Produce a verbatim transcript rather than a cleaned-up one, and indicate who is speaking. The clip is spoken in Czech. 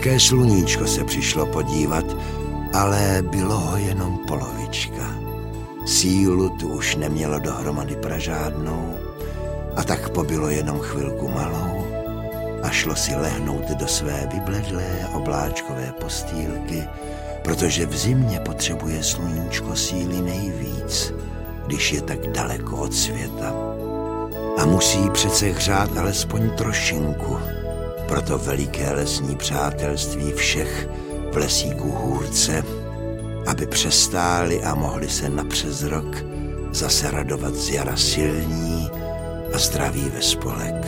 Speaker 1: Velké sluníčko se přišlo podívat, ale bylo ho jenom polovička. Sílu tu už nemělo dohromady pražádnou a tak pobylo jenom chvilku malou a šlo si lehnout do své vybledlé obláčkové postýlky, protože v zimě potřebuje sluníčko síly nejvíc, když je tak daleko od světa. A musí přece hřát alespoň trošinku, proto veliké lesní přátelství všech v lesíku Hůrce, aby přestáli a mohli se napřes rok zase radovat z jara silní a zdraví ve spolek.